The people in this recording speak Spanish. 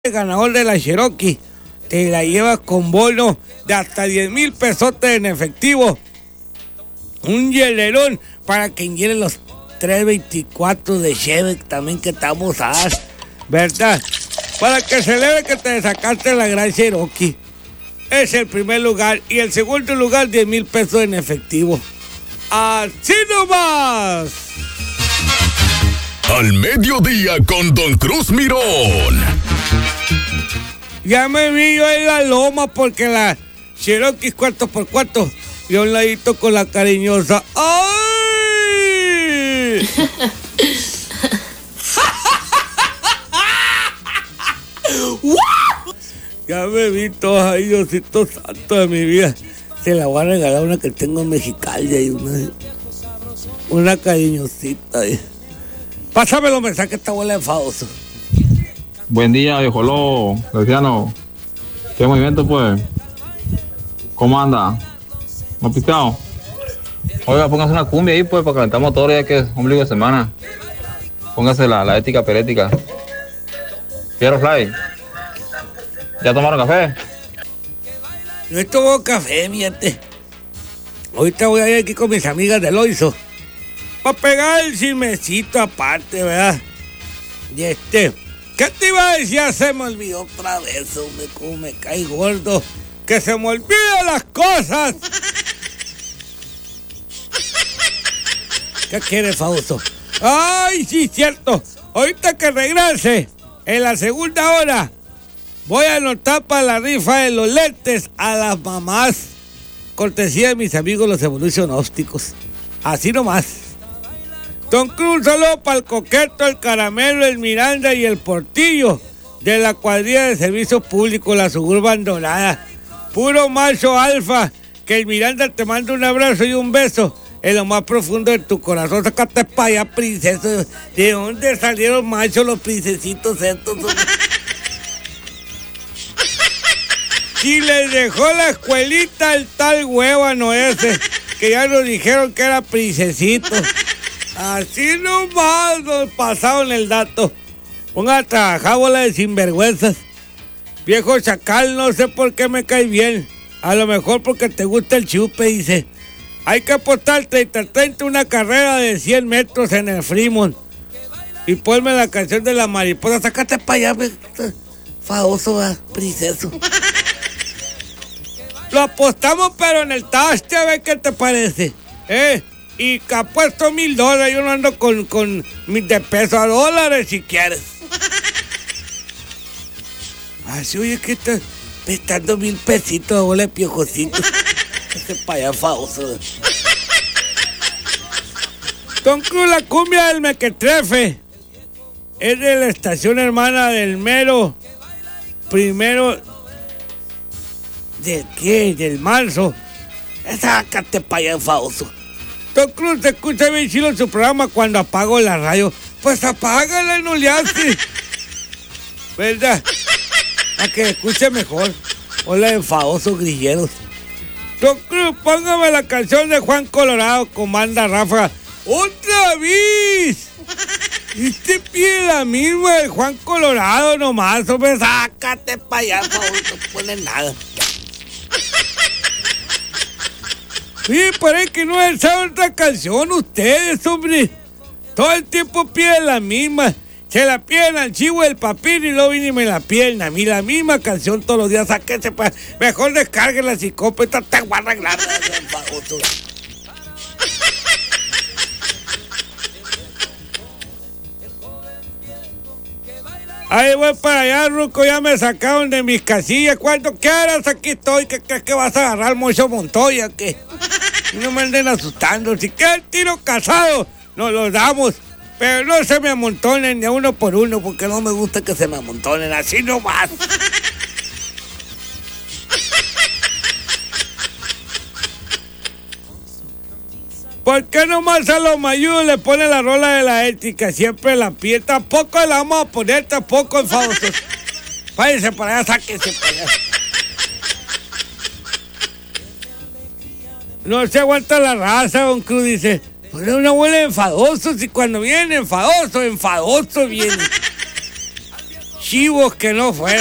el ganador de la Cherokee, te la llevas con bono de hasta 10,000 pesotes en efectivo. Un hielerón para que llene los 324 de Chevy también que te vamos a dar, ¿verdad? Para que celebre que te sacaste la gran Cherokee. Es el primer lugar. Y el segundo lugar, 10,000 pesos en efectivo. ¡Así nomás! Al mediodía con Don Cruz Mirón. Ya me vi yo en la loma porque la Cherokee es 4x4 y a un ladito con la cariñosa. ¡Ay! Ya me vi todos ahí, Diosito santo de mi vida. Se la voy a regalar una que tengo en Mexicali y una cariñosita ahí. Pásame los mensajes, esta bola de famoso. Buen día, viejolo, Graciano. ¿Qué movimiento, pues? ¿Cómo anda? ¿No ha picado? Oiga, póngase una cumbia ahí, pues, para calentar motores, ya que es ombligo de semana. Póngase la ética perética. Quiero fly. ¿Ya tomaron café? No he tomado café, fíjate. Ahorita voy a ir aquí con mis amigas de Loizo para pegar el chismecito aparte, ¿verdad? Y ¿qué te iba a decir? Se me olvidó otra vez, hombre, cómo me cae gordo. Que se me olvidan las cosas. ¿Qué quieres, Fausto? Ay, sí, cierto. Ahorita que regrese, en la segunda hora, voy a anotar para la rifa de los lentes a las mamás. Cortesía de mis amigos los Evolution Ópticos. Así nomás. Don Cruz, saludo para el Coqueto, el Caramelo, el Miranda y el Portillo de la cuadrilla de servicios públicos, la Suburban Dorada. Puro macho alfa, que el Miranda te manda un abrazo y un beso en lo más profundo de tu corazón. Sácate para allá, princeso. ¿De dónde salieron machos los princesitos estos? Si les dejó la escuelita el tal huevano ese, que ya nos dijeron que era princesito. Así nomás nos pasaron el dato. Ponga a trabajar, bola de sinvergüenzas. Viejo chacal, no sé por qué me cae bien. A lo mejor porque te gusta el chupe, dice. Hay que apostar 30-30 una carrera de 100 metros en el Fremont. Y ponme la canción de la mariposa. Sácate para allá, famoso, princeso. Lo apostamos, pero en el taste, a ver qué te parece. Y que apuesto $1,000. Yo no ando con de pesos a dólares si quieres. Así, oye, que estás prestando 1,000 pesitos de bola de piojocitos. Ese paya famoso. Don Cruz, la cumbia del mequetrefe es de la estación hermana del mero primero. ¿De qué? Del marzo. Sácate paya famoso. Don Cruz, te escucha bien chido su programa cuando apago la radio. Pues apágala y no le hace. ¿Verdad? A que escuche mejor. Hola, enfadosos grilleros. Don Cruz, póngame la canción de Juan Colorado con banda ráfaga. ¡Otra vez! Este pie la misma de Juan Colorado nomás, hombre. Sácate para allá, por favor, no pone nada. Sí, parece que no saben otra canción ustedes, hombre. Todo el tiempo piden la misma. Se la piden al Chivo del Papín y luego viene y me la piden a mí. La misma canción todos los días. Sáquense para... Mejor descarguen la psicópata. Te voy a arreglar. Ahí voy para allá, Ruco. Ya me sacaron de mis casillas. Cuando quieras, aquí estoy. ¿Qué crees que vas a agarrar mucho Montoya? ¿Qué? No me anden asustando. Si quieres tiro casado, nos los damos. Pero no se me amontonen de uno por uno, porque no me gusta que se me amontonen. Así nomás. ¿Por qué nomás a los mayudos le pone la rola de la ética? Siempre la pide. Tampoco la vamos a poner, tampoco enfadosos. Váyanse para allá, sáquense para allá. No se aguanta la raza, Don Cruz, dice. Pues es una abuela enfadoso, si cuando viene enfadoso viene. chivos que no fueron.